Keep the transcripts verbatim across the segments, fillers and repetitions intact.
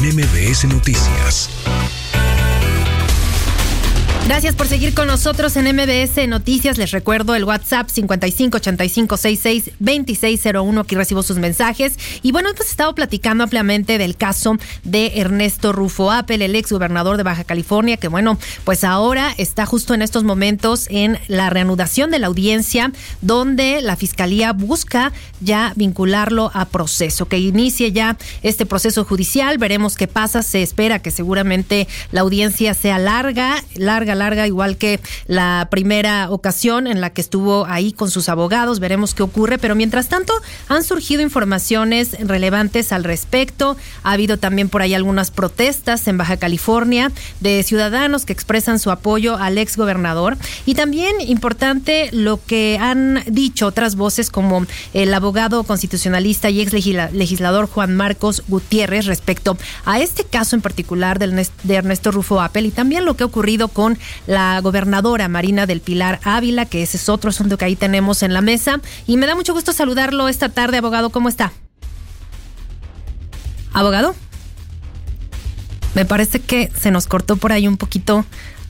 M B S Noticias. Gracias por seguir con nosotros en M B S Noticias. Les recuerdo el WhatsApp cincuenta y cinco, ochenta y cinco, sesenta y seis, veintiséis cero uno. Aquí recibo sus mensajes. Y bueno, hemos estado platicando ampliamente del caso de Ernesto Rufo Appel, el ex gobernador de Baja California, que bueno, pues ahora está justo en estos momentos en la reanudación de la audiencia, donde la Fiscalía busca ya vincularlo a proceso, que inicie ya este proceso judicial. Veremos qué pasa. Se espera que seguramente la audiencia sea larga, larga, larga, igual que la primera ocasión en la que estuvo ahí con sus abogados. Veremos qué ocurre, pero mientras tanto han surgido informaciones relevantes al respecto. Ha habido también por ahí algunas protestas en Baja California de ciudadanos que expresan su apoyo al ex gobernador, y también importante lo que han dicho otras voces como el abogado constitucionalista y ex legislador Juan Marcos Gutiérrez respecto a este caso en particular de Ernesto Rufo Appel, y también lo que ha ocurrido con la gobernadora Marina del Pilar Ávila, que ese es otro asunto que ahí tenemos en la mesa. Y me da mucho gusto saludarlo esta tarde, abogado. ¿Cómo está? ¿Abogado? Me parece que se nos cortó por ahí un poquito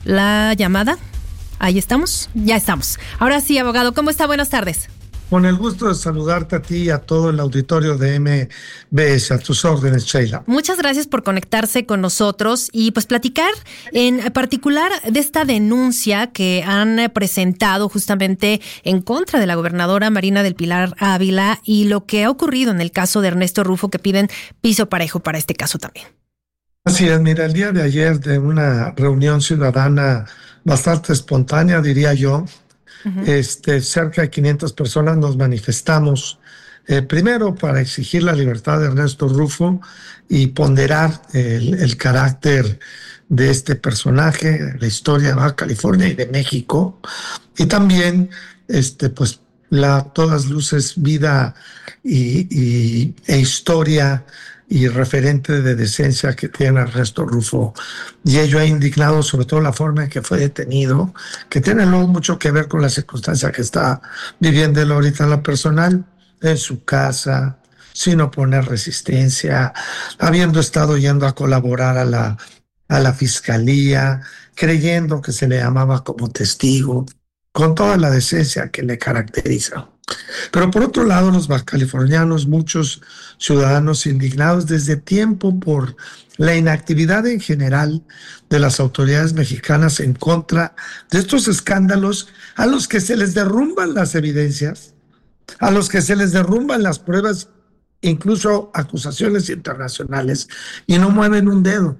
la llamada. Ahí estamos, ya estamos. Ahora sí, abogado, ¿cómo está? Buenas tardes. Con el gusto de saludarte a ti y a todo el auditorio de M B S. A tus órdenes, Sheila. Muchas gracias por conectarse con nosotros y pues platicar en particular de esta denuncia que han presentado justamente en contra de la gobernadora Marina del Pilar Ávila y lo que ha ocurrido en el caso de Ernesto Rufo, que piden piso parejo para este caso también. Así es, mira, el día de ayer, de una reunión ciudadana bastante espontánea, diría yo, Uh-huh. Este, cerca de quinientas personas nos manifestamos, eh, primero para exigir la libertad de Ernesto Rufo y ponderar el, el carácter de este personaje, la historia de Baja California y de México, y también este, pues, la todas luces vida y, y, e historia y referente de decencia que tiene Ernesto Rufo. Y ello ha indignado sobre todo la forma en que fue detenido, que tiene luego mucho que ver con la circunstancia que está viviendo él ahorita en la personal, en su casa, sin oponer resistencia, habiendo estado yendo a colaborar a la, a la fiscalía, creyendo que se le llamaba como testigo, con toda la decencia que le caracteriza. Pero por otro lado, los bajacalifornianos, muchos ciudadanos indignados desde tiempo por la inactividad en general de las autoridades mexicanas en contra de estos escándalos a los que se les derrumban las evidencias, a los que se les derrumban las pruebas, incluso acusaciones internacionales, y no mueven un dedo.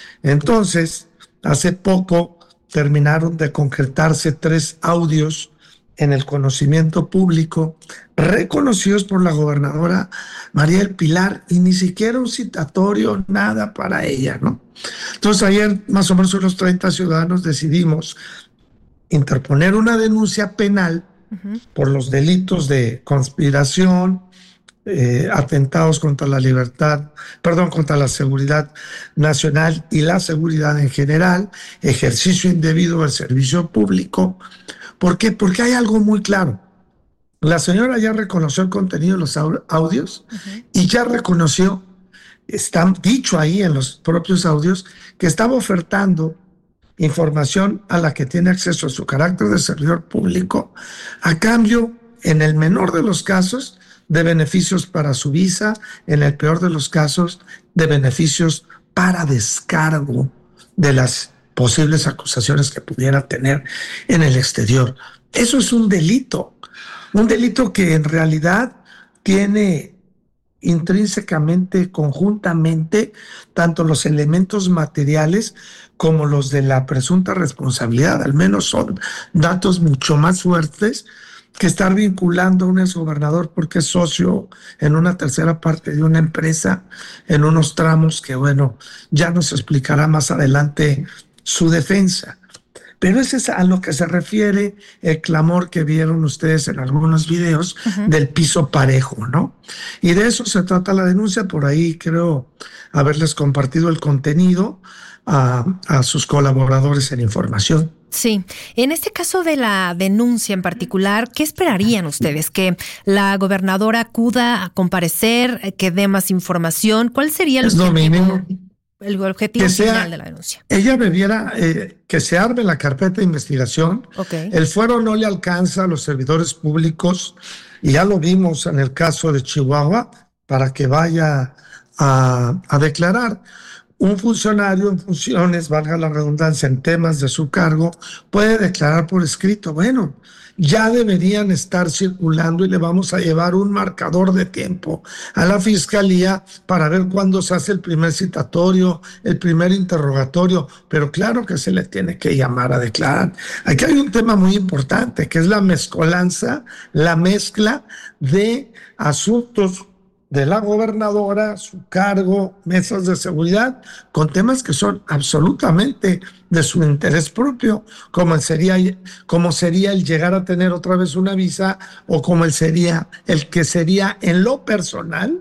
Entonces, hace poco terminaron de concretarse tres audios en el conocimiento público, reconocidos por la gobernadora María del Pilar, y ni siquiera un citatorio, nada para ella, ¿no? Entonces ayer más o menos unos treinta ciudadanos decidimos interponer una denuncia penal uh-huh. por los delitos de conspiración, eh, atentados contra la libertad, perdón, contra la seguridad nacional y la seguridad en general, ejercicio indebido del servicio público. ¿Por qué? Porque hay algo muy claro. La señora ya reconoció el contenido de los audios uh-huh. y ya reconoció, está dicho ahí en los propios audios, que estaba ofertando información a la que tiene acceso a su carácter de servidor público, a cambio, en el menor de los casos, de beneficios para su visa, en el peor de los casos, de beneficios para descargo de las posibles acusaciones que pudiera tener en el exterior. Eso es un delito, un delito que en realidad tiene intrínsecamente, conjuntamente, tanto los elementos materiales como los de la presunta responsabilidad. Al menos son datos mucho más fuertes que estar vinculando a un exgobernador porque es socio en una tercera parte de una empresa en unos tramos que, bueno, ya nos explicará más adelante su defensa. Pero ese es a lo que se refiere el clamor que vieron ustedes en algunos videos uh-huh. del piso parejo, ¿no? Y de eso se trata la denuncia. Por ahí creo haberles compartido el contenido a, a sus colaboradores en información. Sí, en este caso de la denuncia en particular, ¿qué esperarían ustedes? ¿Que la gobernadora acuda a comparecer, que dé más información? ¿Cuál sería el Es lo mínimo. el objetivo que sea, final de la denuncia. Ella debiera eh, que se arme la carpeta de investigación. Okay. El fuero no le alcanza a los servidores públicos, y ya lo vimos en el caso de Chihuahua, para que vaya a, a declarar. Un funcionario en funciones, valga la redundancia, en temas de su cargo, puede declarar por escrito. Bueno, ya deberían estar circulando y le vamos a llevar un marcador de tiempo a la fiscalía para ver cuándo se hace el primer citatorio, el primer interrogatorio, pero claro que se le tiene que llamar a declarar. Aquí hay un tema muy importante, que es la mezcolanza, la mezcla de asuntos de la gobernadora, su cargo, mesas de seguridad, con temas que son absolutamente de su interés propio, como el sería, como sería el llegar a tener otra vez una visa, o como el sería el que sería en lo personal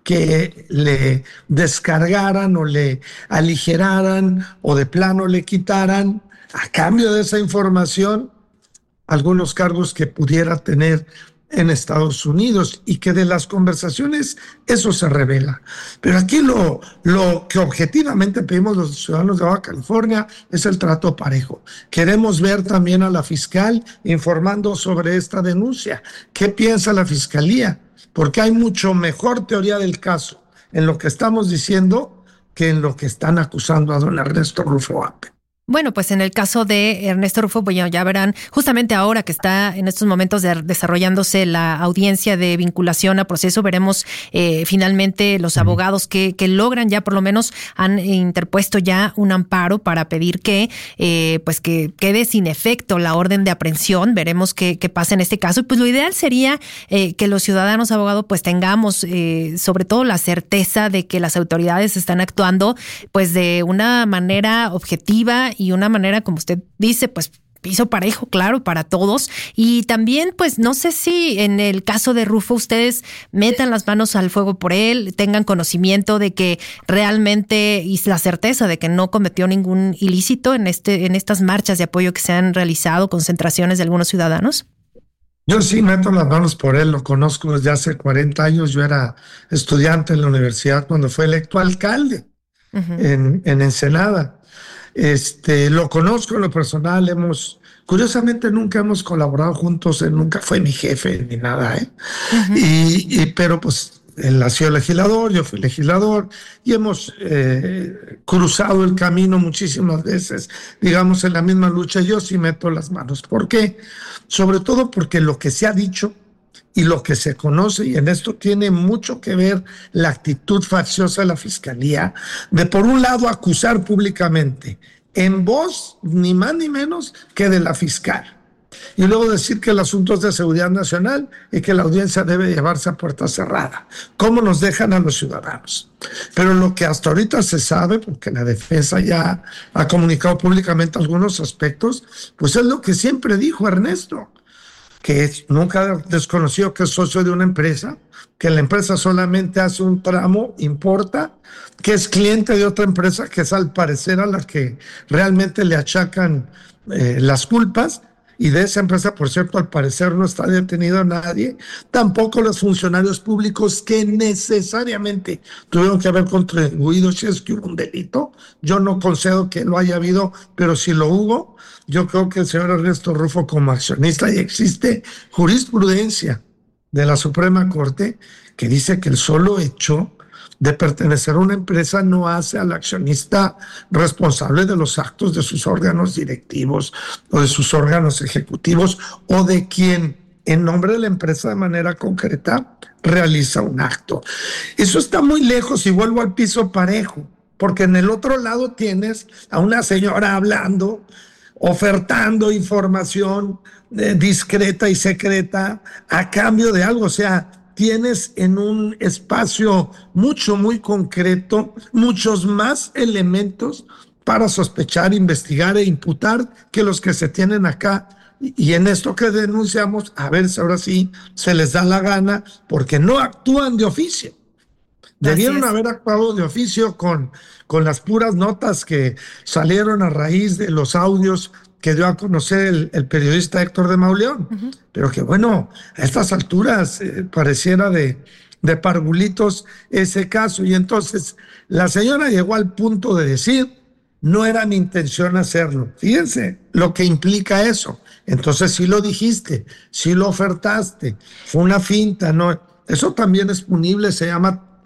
que le descargaran o le aligeraran o de plano le quitaran a cambio de esa información algunos cargos que pudiera tener en Estados Unidos, y que de las conversaciones eso se revela. Pero aquí lo, lo que objetivamente pedimos los ciudadanos de Baja California es el trato parejo. Queremos ver también a la fiscal informando sobre esta denuncia. ¿Qué piensa la fiscalía? Porque hay mucho mejor teoría del caso en lo que estamos diciendo que en lo que están acusando a don Ernesto Rufo Ape. Bueno, pues en el caso de Ernesto Rufo, pues ya, ya verán, justamente ahora que está en estos momentos de, desarrollándose la audiencia de vinculación a proceso, veremos eh, finalmente los abogados que, que logran ya, por lo menos han interpuesto ya un amparo para pedir que eh, pues que quede sin efecto la orden de aprehensión. Veremos qué, qué pasa en este caso. Y pues lo ideal sería eh, que los ciudadanos abogados pues tengamos eh, sobre todo la certeza de que las autoridades están actuando pues de una manera objetiva y una manera, como usted dice, pues piso parejo, claro, para todos. Y también, pues no sé si en el caso de Rufo ustedes metan las manos al fuego por él, tengan conocimiento de que realmente, y la certeza de que no cometió ningún ilícito en este, en estas marchas de apoyo que se han realizado, concentraciones de algunos ciudadanos. Yo sí meto las manos por él, lo conozco desde hace cuarenta años. Yo era estudiante en la universidad cuando fue electo alcalde uh-huh. en, en Ensenada. Este, lo conozco en lo personal, hemos, curiosamente nunca hemos colaborado juntos, él nunca fue mi jefe ni nada, ¿eh? Uh-huh. y, y, pero pues él ha sido legislador, yo fui legislador, y hemos eh, cruzado el camino muchísimas veces, digamos, en la misma lucha. Yo sí meto las manos. ¿Por qué? Sobre todo porque lo que se ha dicho y lo que se conoce, y en esto tiene mucho que ver la actitud facciosa de la fiscalía, de por un lado acusar públicamente, en voz ni más ni menos que de la fiscal, y luego decir que el asunto es de seguridad nacional y que la audiencia debe llevarse a puerta cerrada. ¿Cómo nos dejan a los ciudadanos? Pero lo que hasta ahorita se sabe, porque la defensa ya ha comunicado públicamente algunos aspectos, pues es lo que siempre dijo Ernesto, que es, nunca desconoció que es socio de una empresa, que la empresa solamente hace un tramo, importa, que es cliente de otra empresa, que es al parecer a la que realmente le achacan eh, las culpas, y de esa empresa, por cierto, al parecer no está detenido nadie, tampoco los funcionarios públicos que necesariamente tuvieron que haber contribuido si es que hubo un delito. Yo no concedo que lo haya habido, pero si lo hubo, yo creo que el señor Ernesto Rufo como accionista, y existe jurisprudencia de la Suprema Corte que dice que el solo hecho de pertenecer a una empresa no hace al accionista responsable de los actos de sus órganos directivos o de sus órganos ejecutivos o de quien en nombre de la empresa de manera concreta realiza un acto. Eso está muy lejos, y vuelvo al piso parejo, porque en el otro lado tienes a una señora hablando, ofertando información eh, discreta y secreta a cambio de algo. O sea, tienes en un espacio mucho, muy concreto, muchos más elementos para sospechar, investigar e imputar que los que se tienen acá. Y en esto que denunciamos, a ver si ahora sí se les da la gana, porque no actúan de oficio. Debieron haber actuado de oficio con, con las puras notas que salieron a raíz de los audios que dio a conocer el, el periodista Héctor de Mauleón. Uh-huh. Pero que bueno, a estas alturas eh, pareciera de, de parvulitos ese caso. Y entonces la señora llegó al punto de decir, no era mi intención hacerlo. Fíjense lo que implica eso. Entonces sí lo dijiste, sí lo ofertaste, fue una finta, ¿no? Eso también es punible, se llama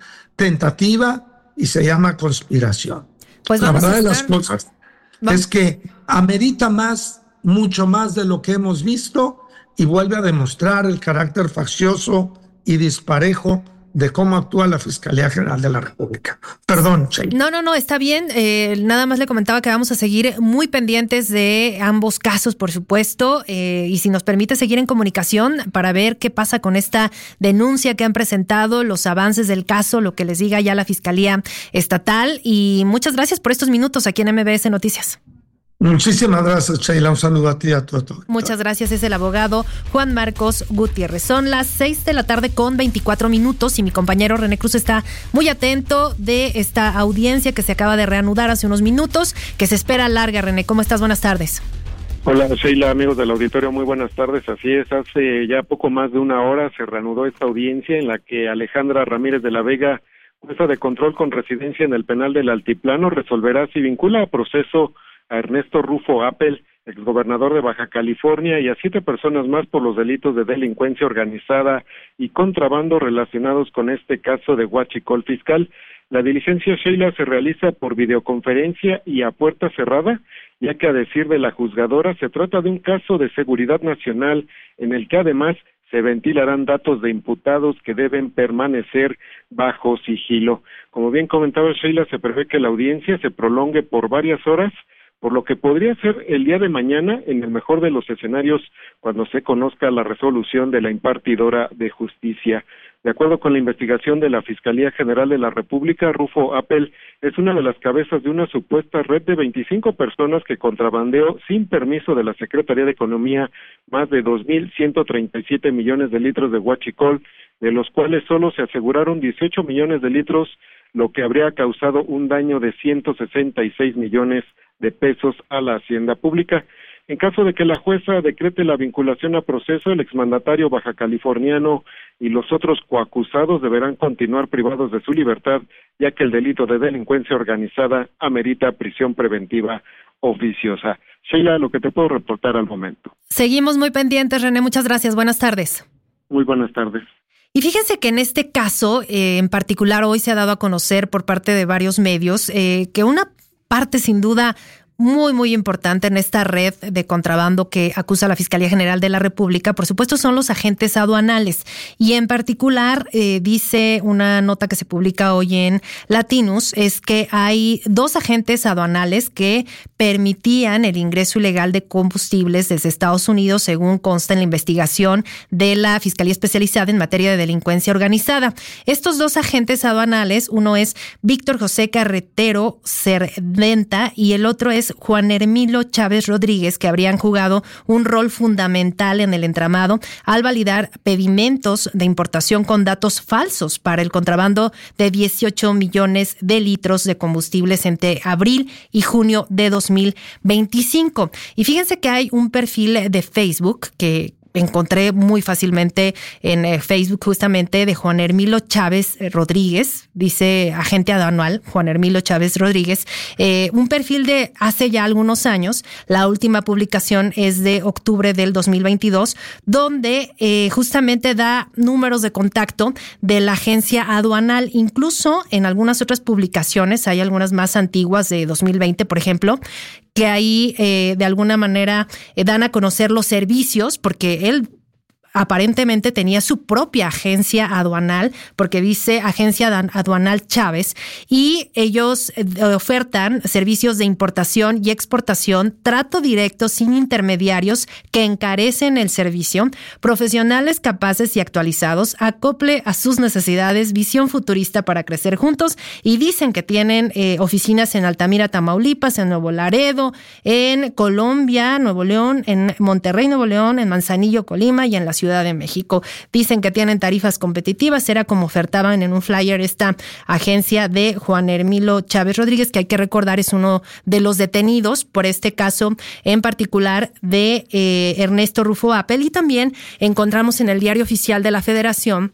tentativa y se llama conspiración. Pues la verdad a de las cosas vamos. Es que amerita más, mucho más de lo que hemos visto y vuelve a demostrar el carácter faccioso y disparejo de cómo actúa la Fiscalía General de la República. Perdón, Sheila. No, no, no, está bien. Eh, nada más le comentaba que vamos a seguir muy pendientes de ambos casos, por supuesto, eh, y si nos permite seguir en comunicación para ver qué pasa con esta denuncia que han presentado, los avances del caso, lo que les diga ya la Fiscalía Estatal. Y muchas gracias por estos minutos aquí en M B S Noticias. Muchísimas gracias, Sheila. Un saludo a ti y a todo. todo. Muchas gracias. Es el abogado Juan Marcos Gutiérrez. Son las seis de la tarde con veinticuatro minutos y mi compañero René Cruz está muy atento de esta audiencia que se acaba de reanudar hace unos minutos, que se espera larga. René, ¿cómo estás? Buenas tardes. Hola, Sheila, amigos del auditorio, muy buenas tardes. Así es, hace ya poco más de una hora se reanudó esta audiencia en la que Alejandra Ramírez de la Vega, jueza de control con residencia en el penal del Altiplano, resolverá si vincula a proceso a Ernesto Rufo Appel, exgobernador de Baja California, y a siete personas más por los delitos de delincuencia organizada y contrabando relacionados con este caso de huachicol fiscal. La diligencia, Sheila, se realiza por videoconferencia y a puerta cerrada, ya que a decir de la juzgadora se trata de un caso de seguridad nacional en el que además se ventilarán datos de imputados que deben permanecer bajo sigilo. Como bien comentaba Sheila, se prevé que la audiencia se prolongue por varias horas, por lo que podría ser el día de mañana, en el mejor de los escenarios, cuando se conozca la resolución de la impartidora de justicia. De acuerdo con la investigación de la Fiscalía General de la República, Rufo Appel es una de las cabezas de una supuesta red de veinticinco personas que contrabandeó sin permiso de la Secretaría de Economía más de dos mil ciento treinta y siete millones de litros de huachicol, de los cuales solo se aseguraron dieciocho millones de litros, lo que habría causado un daño de ciento sesenta y seis millones de pesos a la hacienda pública. En caso de que la jueza decrete la vinculación a proceso, el exmandatario baja californiano y los otros coacusados deberán continuar privados de su libertad, ya que el delito de delincuencia organizada amerita prisión preventiva oficiosa. Sheila, lo que te puedo reportar al momento. Seguimos muy pendientes, René. Muchas gracias. Buenas tardes. Muy buenas tardes. Y fíjense que en este caso, eh, en particular, hoy se ha dado a conocer por parte de varios medios eh, que una parte sin duda muy, muy importante en esta red de contrabando que acusa la Fiscalía General de la República, por supuesto, son los agentes aduanales. Y en particular, eh, dice una nota que se publica hoy en Latinus, es que hay dos agentes aduanales que permitían el ingreso ilegal de combustibles desde Estados Unidos, según consta en la investigación de la Fiscalía Especializada en materia de delincuencia organizada. Estos dos agentes aduanales, uno es Víctor José Carretero Cerdenta y el otro es Juan Hermilo Chávez Rodríguez, que habrían jugado un rol fundamental en el entramado al validar pedimentos de importación con datos falsos para el contrabando de dieciocho millones de litros de combustibles entre abril y junio de dos mil veinticinco. Y fíjense que hay un perfil de Facebook que encontré muy fácilmente en eh, Facebook, justamente de Juan Hermilo Chávez Rodríguez, dice agente aduanal Juan Hermilo Chávez Rodríguez, eh, un perfil de hace ya algunos años. La última publicación es de octubre del dos mil veintidós, donde eh, justamente da números de contacto de la agencia aduanal. Incluso en algunas otras publicaciones, hay algunas más antiguas de dos mil veinte, por ejemplo, que ahí eh, de alguna manera eh, dan a conocer los servicios, porque él aparentemente tenía su propia agencia aduanal, porque dice Agencia Aduanal Chávez, y ellos ofertan servicios de importación y exportación, trato directo sin intermediarios que encarecen el servicio, profesionales capaces y actualizados, acople a sus necesidades, visión futurista para crecer juntos, y dicen que tienen eh, oficinas en Altamira, Tamaulipas, en Nuevo Laredo, en Colombia, Nuevo León, en Monterrey, Nuevo León, en Manzanillo, Colima y en la Ciudad de México. Dicen que tienen tarifas competitivas, era como ofertaban en un flyer esta agencia de Juan Hermilo Chávez Rodríguez, que hay que recordar es uno de los detenidos por este caso en particular de eh, Ernesto Rufo Appel. Y también encontramos en el Diario Oficial de la Federación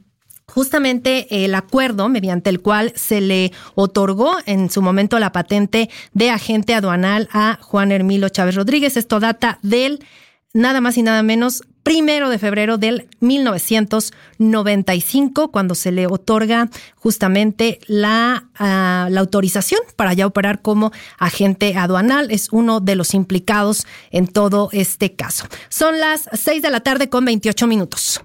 justamente el acuerdo mediante el cual se le otorgó en su momento la patente de agente aduanal a Juan Hermilo Chávez Rodríguez. Esto data del nada más y nada menos primero de febrero del mil novecientos noventa y cinco, cuando se le otorga justamente la, uh, la autorización para ya operar como agente aduanal. Es uno de los implicados en todo este caso. Son las seis de la tarde con veintiocho minutos.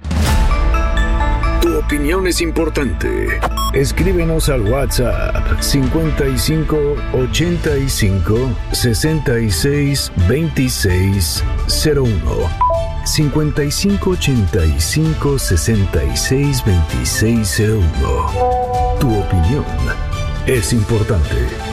Tu opinión es importante. Escríbenos al WhatsApp cincuenta y cinco ochenta y cinco sesenta y seis veintiséis cero uno. cincuenta y cinco ochenta y cinco sesenta y seis veintiséis cero uno. Tu opinión es importante.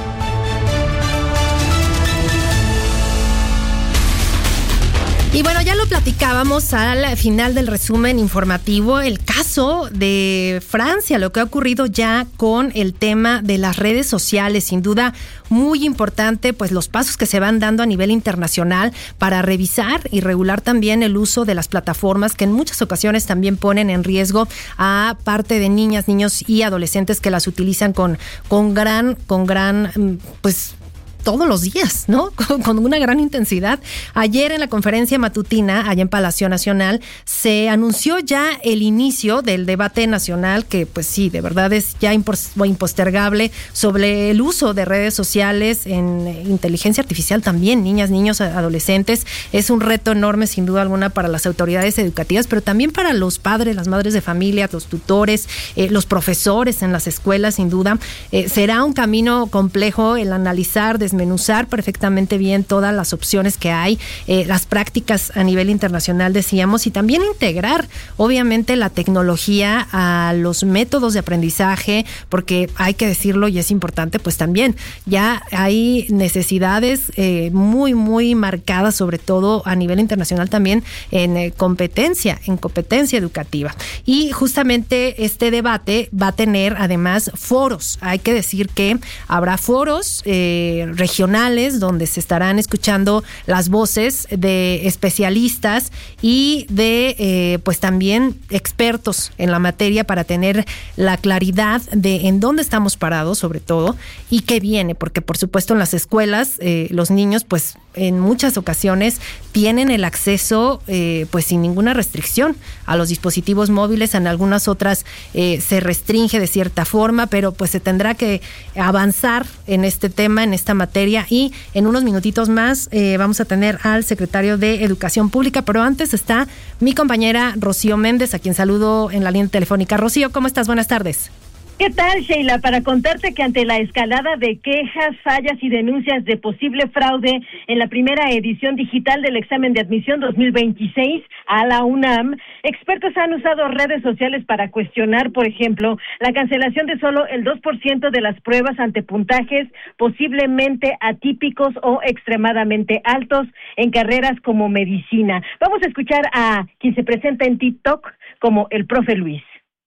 Y bueno, ya lo platicábamos al final del resumen informativo, el caso de Francia, lo que ha ocurrido ya con el tema de las redes sociales, sin duda muy importante, pues los pasos que se van dando a nivel internacional para revisar y regular también el uso de las plataformas que en muchas ocasiones también ponen en riesgo a parte de niñas, niños y adolescentes que las utilizan con, con gran, con gran, pues, todos los días, ¿no? Con, con una gran intensidad. Ayer en la conferencia matutina, allá en Palacio Nacional, se anunció ya el inicio del debate nacional, que pues sí, de verdad es ya impostergable, sobre el uso de redes sociales en inteligencia artificial también, niñas, niños, adolescentes. Es un reto enorme, sin duda alguna, para las autoridades educativas, pero también para los padres, las madres de familia, los tutores, eh, los profesores en las escuelas, sin duda. Eh, será un camino complejo el analizar, desmenuzar perfectamente bien todas las opciones que hay, eh, las prácticas a nivel internacional, decíamos, y también integrar, obviamente, la tecnología a los métodos de aprendizaje, porque hay que decirlo y es importante, pues también ya hay necesidades eh, muy, muy marcadas, sobre todo a nivel internacional también en eh, competencia, en competencia educativa. Y justamente este debate va a tener además foros. Hay que decir que habrá foros eh, regionales donde se estarán escuchando las voces de especialistas y de eh, pues también expertos en la materia para tener la claridad de en dónde estamos parados, sobre todo, y qué viene, porque por supuesto en las escuelas eh, los niños pues en muchas ocasiones tienen el acceso eh, pues sin ninguna restricción a los dispositivos móviles. En algunas otras eh, se restringe de cierta forma, pero pues se tendrá que avanzar en este tema, en esta materia, y en unos minutitos más eh, vamos a tener al secretario de Educación Pública, pero antes está mi compañera Rocío Méndez, a quien saludo en la línea telefónica. Rocío, ¿cómo estás? Buenas tardes. ¿Qué tal, Sheila? Para contarte que ante la escalada de quejas, fallas y denuncias de posible fraude en la primera edición digital del examen de admisión dos mil veintiséis a la UNAM, expertos han usado redes sociales para cuestionar, por ejemplo, la cancelación de solo el dos por ciento de las pruebas ante puntajes posiblemente atípicos o extremadamente altos en carreras como medicina. Vamos a escuchar a quien se presenta en TikTok como el profe Luis.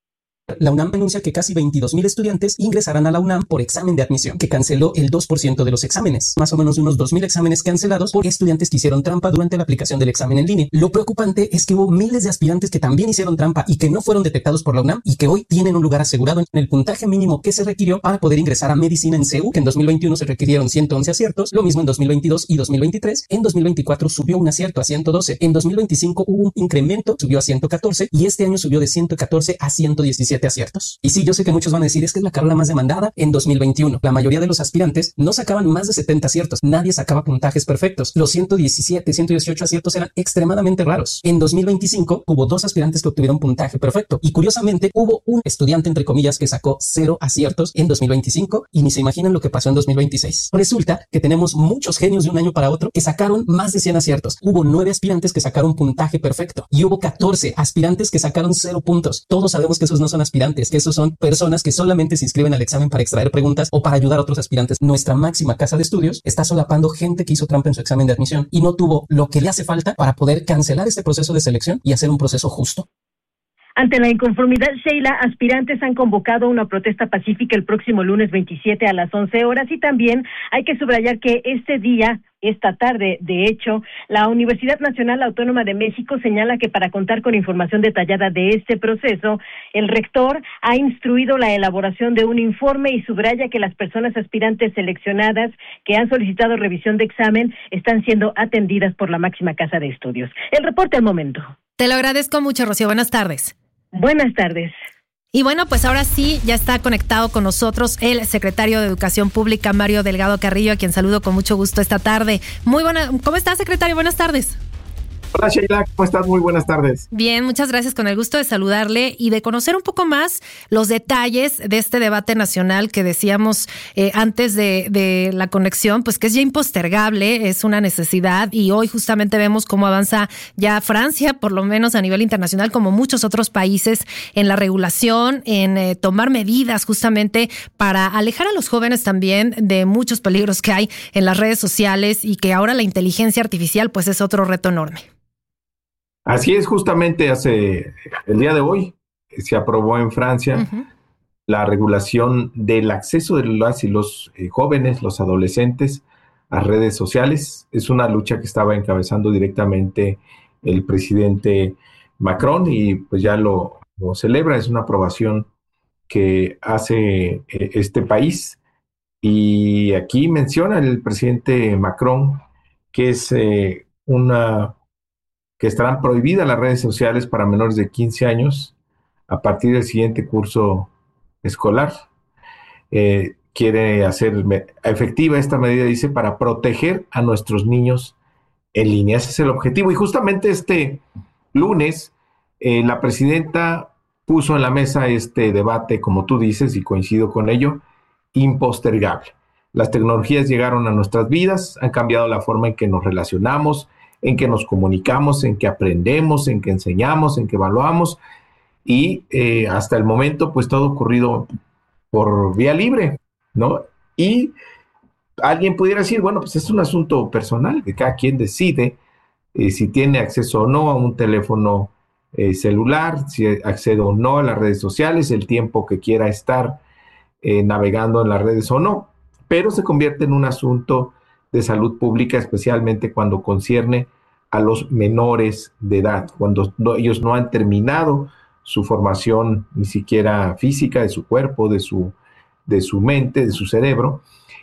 La UNAM anuncia que casi veintidós mil estudiantes ingresarán a la UNAM por examen de admisión, que canceló el dos por ciento de los exámenes, más o menos unos dos mil exámenes cancelados por estudiantes que hicieron trampa durante la aplicación del examen en línea. Lo preocupante es que hubo miles de aspirantes que también hicieron trampa y que no fueron detectados por la UNAM y que hoy tienen un lugar asegurado en el puntaje mínimo que se requirió para poder ingresar a medicina en C E U, que en dos mil veintiuno se requirieron ciento once aciertos, lo mismo en dos mil veintidós y dos mil veintitrés. En dos mil veinticuatro subió un acierto a ciento doce, en dos mil veinticinco hubo un incremento, subió a ciento catorce y este año subió de ciento catorce a ciento diecisiete aciertos. Y sí, yo sé que muchos van a decir, es que es la carrera más demandada en dos mil veintiuno. La mayoría de los aspirantes no sacaban más de setenta aciertos. Nadie sacaba puntajes perfectos. Los ciento diecisiete, ciento dieciocho aciertos eran extremadamente raros. En dos mil veinticinco hubo dos aspirantes que obtuvieron puntaje perfecto. Y curiosamente hubo un estudiante, entre comillas, que sacó cero aciertos en dos mil veinticinco y ni se imaginan lo que pasó en dos mil veintiséis. Resulta que tenemos muchos genios de un año para otro que sacaron más de cien aciertos. Hubo nueve aspirantes que sacaron puntaje perfecto y hubo catorce aspirantes que sacaron cero puntos. Todos sabemos que esos no son aspirantes, que esos son personas que solamente se inscriben al examen para extraer preguntas o para ayudar a otros aspirantes. Nuestra máxima casa de estudios está solapando gente que hizo trampa en su examen de admisión y no tuvo lo que le hace falta para poder cancelar este proceso de selección y hacer un proceso justo. Ante la inconformidad, Sheila, aspirantes han convocado una protesta pacífica el próximo lunes veintisiete a las once horas y también hay que subrayar que este día esta tarde. De hecho, la Universidad Nacional Autónoma de México señala que para contar con información detallada de este proceso, el rector ha instruido la elaboración de un informe y subraya que las personas aspirantes seleccionadas que han solicitado revisión de examen están siendo atendidas por la máxima casa de estudios. El reporte al momento. Te lo agradezco mucho, Rocío. Buenas tardes. Buenas tardes. Y bueno, pues ahora sí, ya está conectado con nosotros el secretario de Educación Pública, Mario Delgado Carrillo, a quien saludo con mucho gusto esta tarde. Muy buena, ¿cómo estás, secretario? Buenas tardes. Hola Sheila, ¿cómo estás? Muy buenas tardes. Bien, muchas gracias, con el gusto de saludarle y de conocer un poco más los detalles de este debate nacional que decíamos eh, antes de, de la conexión, pues que es ya impostergable, es una necesidad y hoy justamente vemos cómo avanza ya Francia, por lo menos a nivel internacional, como muchos otros países, en la regulación, en eh, tomar medidas justamente para alejar a los jóvenes también de muchos peligros que hay en las redes sociales y que ahora la inteligencia artificial pues es otro reto enorme. Así es, justamente hace el día de hoy se aprobó en Francia uh-huh. la regulación del acceso de las y los eh, jóvenes, los adolescentes a redes sociales. Es una lucha que estaba encabezando directamente el presidente Macron y pues ya lo, lo celebra. Es una aprobación que hace eh, este país. Y aquí menciona el presidente Macron que es eh, una... que estarán prohibidas las redes sociales para menores de quince años a partir del siguiente curso escolar. Eh, quiere hacer efectiva esta medida, dice, para proteger a nuestros niños en línea. Ese es el objetivo. Y justamente este lunes, eh, la presidenta puso en la mesa este debate, como tú dices, y coincido con ello, impostergable. Las tecnologías llegaron a nuestras vidas, han cambiado la forma en que nos relacionamos, en que nos comunicamos, en que aprendemos, en que enseñamos, en que evaluamos y eh, hasta el momento pues todo ocurrido por vía libre, ¿no? Y alguien pudiera decir, bueno, pues es un asunto personal, que cada quien decide eh, si tiene acceso o no a un teléfono eh, celular, si accede o no a las redes sociales, el tiempo que quiera estar eh, navegando en las redes o no, pero se convierte en un asunto de salud pública, especialmente cuando concierne a los menores de edad, cuando no, ellos no han terminado su formación ni siquiera física de su cuerpo, de su, de su mente, de su cerebro,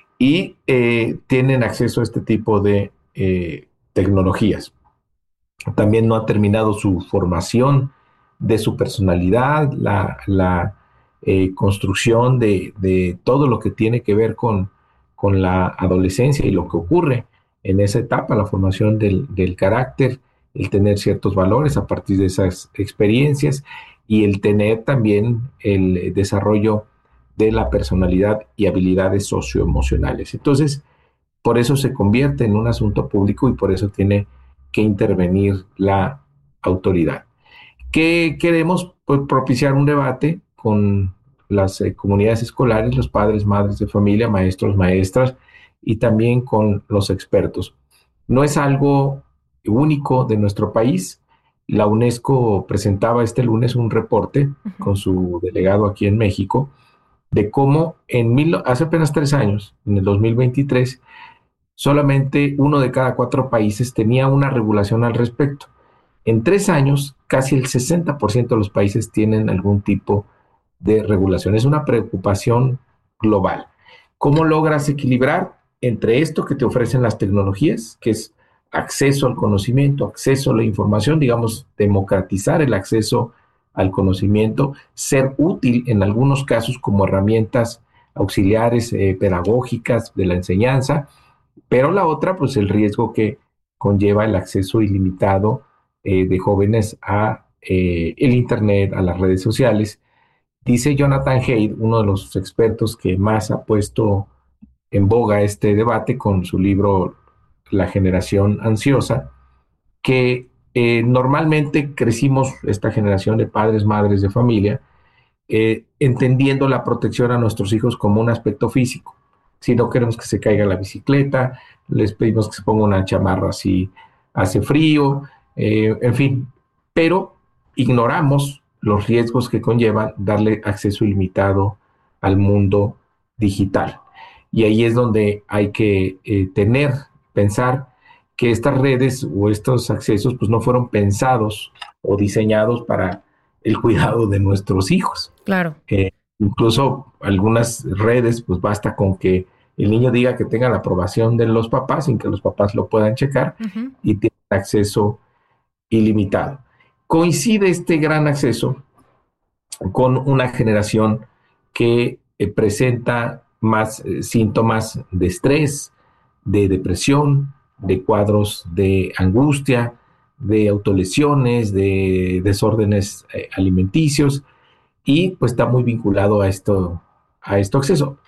y eh, tienen acceso a este tipo de eh, tecnologías. También no ha terminado su formación de su personalidad, la, la eh, construcción de, de todo lo que tiene que ver con con la adolescencia y lo que ocurre en esa etapa, la formación del, del carácter, el tener ciertos valores a partir de esas experiencias y el tener también el desarrollo de la personalidad y habilidades socioemocionales. Entonces, por eso se convierte en un asunto público y por eso tiene que intervenir la autoridad. ¿Qué queremos? Pues propiciar un debate con las eh, comunidades escolares, los padres, madres de familia, maestros, maestras y también con los expertos. No es algo único de nuestro país. La UNESCO presentaba este lunes un reporte uh-huh. con su delegado aquí en México de cómo en mil, hace apenas tres años, en el dos mil veintitrés, solamente uno de cada cuatro países tenía una regulación al respecto. En tres años, casi el sesenta por ciento de los países tienen algún tipo de regulación. Es una preocupación global. ¿Cómo logras equilibrar entre esto que te ofrecen las tecnologías, que es acceso al conocimiento, acceso a la información, digamos, democratizar el acceso al conocimiento, ser útil en algunos casos como herramientas auxiliares eh, pedagógicas de la enseñanza, pero la otra, pues el riesgo que conlleva el acceso ilimitado eh, de jóvenes a eh, el Internet, a las redes sociales. Dice Jonathan Haidt, uno de los expertos que más ha puesto en boga este debate con su libro La generación ansiosa, que eh, normalmente crecimos esta generación de padres, madres de familia, eh, entendiendo la protección a nuestros hijos como un aspecto físico. Si no queremos que se caiga la bicicleta, les pedimos que se ponga una chamarra si hace frío, eh, en fin, pero ignoramos los riesgos que conllevan darle acceso ilimitado al mundo digital. Y ahí es donde hay que eh, tener pensar que estas redes o estos accesos pues no fueron pensados o diseñados para el cuidado de nuestros hijos. Claro. Eh, incluso algunas redes, pues basta con que el niño diga que tenga la aprobación de los papás sin que los papás lo puedan checar uh-huh. y tiene acceso ilimitado. Coincide este gran acceso con una generación que eh, presenta más eh, síntomas de estrés, de depresión, de cuadros de angustia, de autolesiones, de desórdenes eh, alimenticios, y pues está muy vinculado a esto, a este acceso.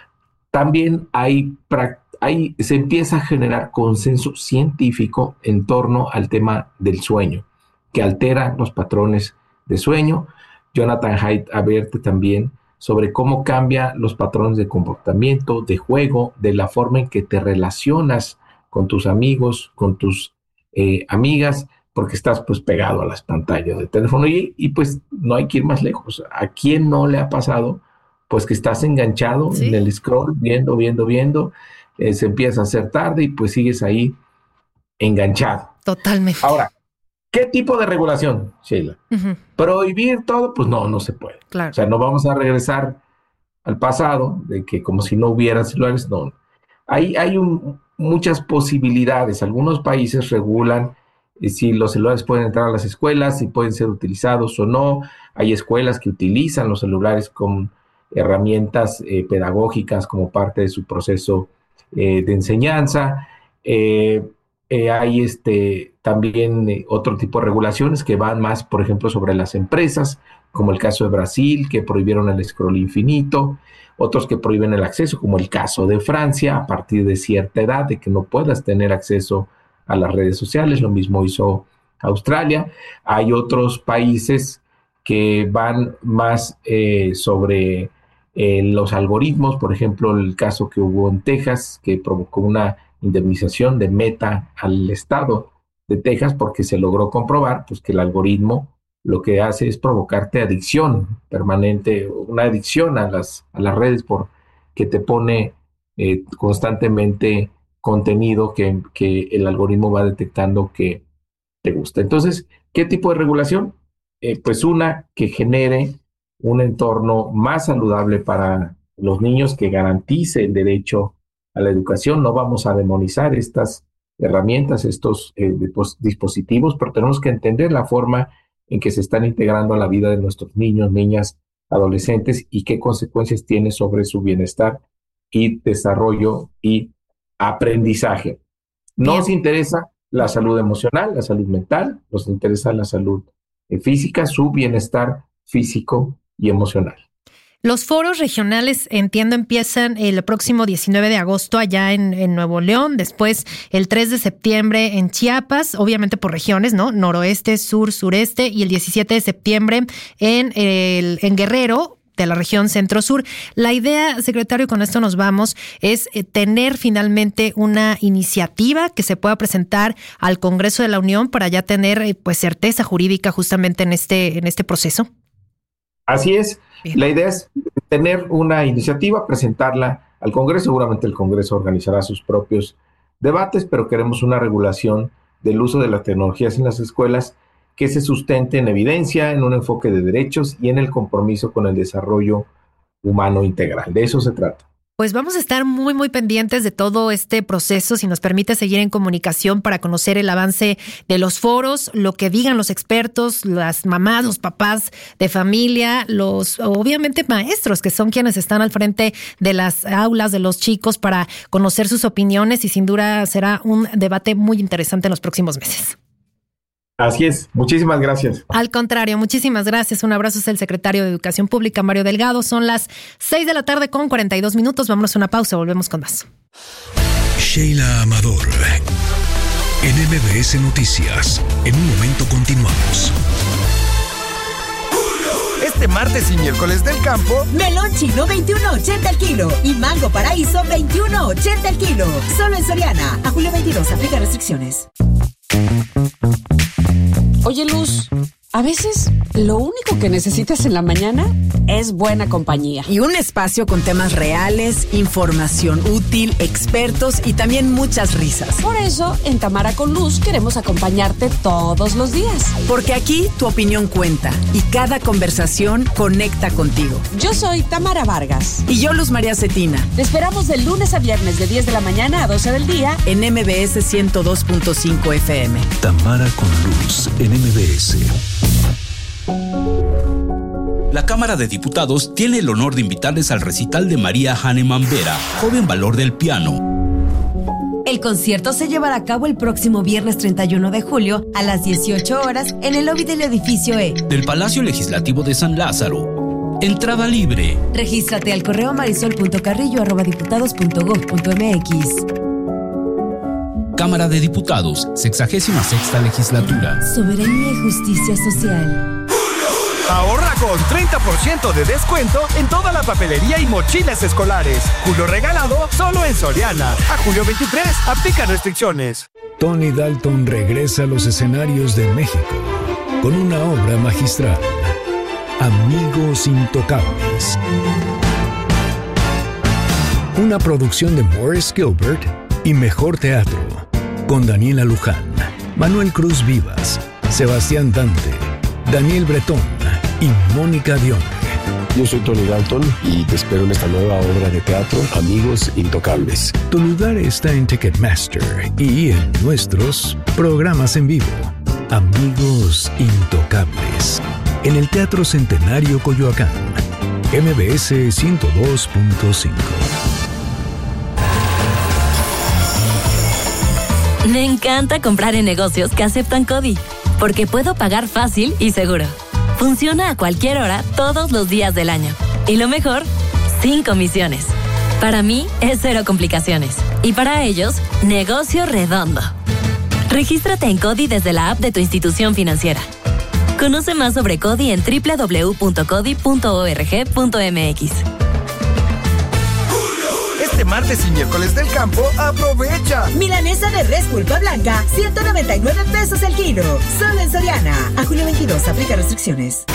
También hay, hay, se empieza a generar consenso científico en torno al tema del sueño, que altera los patrones de sueño. Jonathan Haidt advierte también sobre cómo cambia los patrones de comportamiento, de juego, de la forma en que te relacionas con tus amigos, con tus eh, amigas, porque estás pues pegado a las pantallas del teléfono y, y pues no hay que ir más lejos. ¿A quién no le ha pasado? Pues que estás enganchado ¿Sí? en el scroll, viendo, viendo, viendo, eh, se empieza a hacer tarde y pues sigues ahí enganchado. Totalmente. Ahora, ¿qué tipo de regulación, Sheila? Uh-huh. ¿Prohibir todo? Pues no, no se puede. Claro. O sea, no vamos a regresar al pasado, de que como si no hubiera celulares, no. Hay, hay un, muchas posibilidades. Algunos países regulan eh, si los celulares pueden entrar a las escuelas, si pueden ser utilizados o no. Hay escuelas que utilizan los celulares con herramientas eh, pedagógicas como parte de su proceso eh, de enseñanza. Eh, Eh, hay este, también eh, otro tipo de regulaciones que van más, por ejemplo, sobre las empresas, como el caso de Brasil, que prohibieron el scroll infinito, otros que prohíben el acceso, como el caso de Francia, a partir de cierta edad, de que no puedas tener acceso a las redes sociales. Lo mismo hizo Australia. Hay otros países que van más eh, sobre eh, los algoritmos, por ejemplo, el caso que hubo en Texas, que provocó una indemnización de Meta al estado de Texas porque se logró comprobar pues, que el algoritmo lo que hace es provocarte adicción permanente, una adicción a las, a las redes porque te pone eh, constantemente contenido que, que el algoritmo va detectando que te gusta. Entonces, ¿qué tipo de regulación? Eh, pues una que genere un entorno más saludable para los niños, que garantice el derecho a la educación. No vamos a demonizar estas herramientas, estos eh, dispositivos, pero tenemos que entender la forma en que se están integrando a la vida de nuestros niños, niñas, adolescentes y qué consecuencias tiene sobre su bienestar y desarrollo y aprendizaje. Nos interesa la salud emocional, la salud mental, nos interesa la salud eh, física, su bienestar físico y emocional. Los foros regionales, entiendo, empiezan el próximo diecinueve de agosto allá en, en Nuevo León, después el tres de septiembre en Chiapas, obviamente por regiones, ¿no? Noroeste, sur, sureste, y el diecisiete de septiembre en, el, en Guerrero, de la región centro-sur. La idea, secretario, con esto nos vamos, es tener finalmente una iniciativa que se pueda presentar al Congreso de la Unión para ya tener pues certeza jurídica justamente en este, en este proceso. Así es. Bien. La idea es tener una iniciativa, presentarla al Congreso. Seguramente el Congreso organizará sus propios debates, pero queremos una regulación del uso de las tecnologías en las escuelas que se sustente en evidencia, en un enfoque de derechos y en el compromiso con el desarrollo humano integral. De eso se trata. Pues vamos a estar muy, muy pendientes de todo este proceso, si nos permite seguir en comunicación para conocer el avance de los foros, lo que digan los expertos, las mamás, los papás de familia, los obviamente maestros, que son quienes están al frente de las aulas de los chicos, para conocer sus opiniones, y sin duda será un debate muy interesante en los próximos meses. Así es. Muchísimas gracias. Al contrario, muchísimas gracias. Un abrazo. Es el secretario de Educación Pública, Mario Delgado. Son las seis de la tarde con cuarenta y dos minutos. Vámonos a una pausa. Volvemos con más. Sheila Amador, en M B S Noticias. En un momento continuamos. Este martes y miércoles del campo, melón chino veintiuno ochenta el kilo y mango paraíso veintiuno ochenta el kilo. Solo en Soriana. A julio veintidós, aplica restricciones. Oye, Luz, A veces, lo único que necesitas en la mañana es buena compañía. Y un espacio con temas reales, información útil, expertos y también muchas risas. Por eso, en Tamara con Luz queremos acompañarte todos los días. Porque aquí tu opinión cuenta y cada conversación conecta contigo. Yo soy Tamara Vargas. Y yo, Luz María Cetina. Te esperamos de lunes a viernes de diez de la mañana a doce del día en M B S ciento dos punto cinco F M. Tamara con Luz en M B S. La Cámara de Diputados tiene el honor de invitarles al recital de María Hahnemann Vera, joven valor del piano. El concierto se llevará a cabo el próximo viernes treinta y uno de julio a las dieciocho horas en el lobby del edificio E del Palacio Legislativo de San Lázaro. Entrada libre. Regístrate al correo marisol punto carrillo arroba diputados punto gob punto mx. Cámara de Diputados, sexagésima sexta legislatura. Soberanía y justicia social. Ahorra con treinta por ciento de descuento en toda la papelería y mochilas escolares. Julio regalado solo en Soriana. A julio veintitrés, aplica restricciones. Tony Dalton regresa a los escenarios de México con una obra magistral. Amigos Intocables. Una producción de Morris Gilbert y Mejor Teatro. Con Daniela Luján, Manuel Cruz Vivas, Sebastián Dante, Daniel Bretón y Mónica Dione. Yo soy Tony Dalton y te espero en esta nueva obra de teatro, Amigos Intocables. Tu lugar está en Ticketmaster y en nuestros programas en vivo. Amigos Intocables. En el Teatro Centenario Coyoacán. M B S ciento dos punto cinco. Me encanta comprar en negocios que aceptan CODI, porque puedo pagar fácil y seguro. Funciona a cualquier hora, todos los días del año. Y lo mejor, sin comisiones. Para mí, es cero complicaciones. Y para ellos, negocio redondo. Regístrate en CODI desde la app de tu institución financiera. Conoce más sobre CODI en doble u doble u doble u punto codi punto org punto m x. Este martes y miércoles del campo, aprovecha. Milanesa de res pulpa blanca, ciento noventa y nueve pesos el kilo. Solo en Soriana. A julio veintidós, aplica restricciones.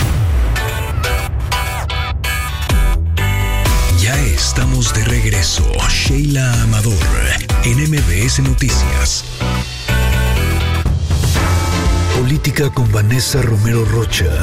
Ya estamos de regreso. Sheila Amador, en M B S Noticias. Política con Vanessa Romero Rocha.